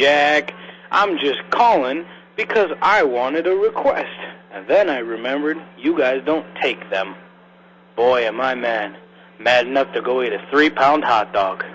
Jack. I'm just calling because I wanted a request. And then I remembered you guys don't take them. Boy, am I mad. Mad enough to go eat a 3-pound hot dog.